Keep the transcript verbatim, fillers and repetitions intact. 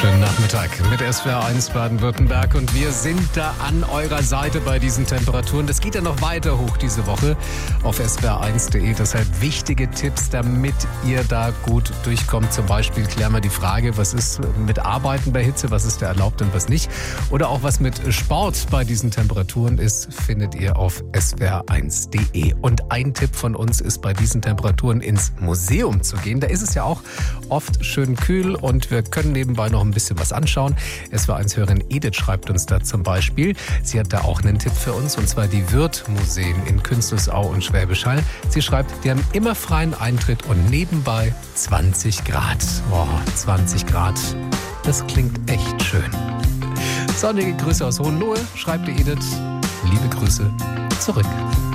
Schönen Nachmittag mit S W R eins Baden-Württemberg und wir sind da an eurer Seite bei diesen Temperaturen. Das geht ja noch weiter hoch diese Woche auf S W R eins punkt de. Deshalb wichtige Tipps, damit ihr da gut durchkommt. Zum Beispiel klären wir die Frage, was ist mit Arbeiten bei Hitze, was ist da erlaubt und was nicht. Oder auch was mit Sport bei diesen Temperaturen ist, findet ihr auf S W R eins punkt de. Und ein Tipp von uns ist, bei diesen Temperaturen ins Museum zu gehen. Da ist es ja auch oft schön kühl und wir können nebenbei noch ein bisschen was anschauen. S W R eins-Hörerin Edith schreibt uns da zum Beispiel. Sie hat da auch einen Tipp für uns, und zwar die Wirth-Museen in Künzelsau und Schwäbisch Hall. Sie schreibt, die haben immer freien Eintritt und nebenbei zwanzig Grad. Boah, zwanzig Grad. Das klingt echt schön. Sonnige Grüße aus Hohenlohe, schreibt die Edith. Liebe Grüße zurück.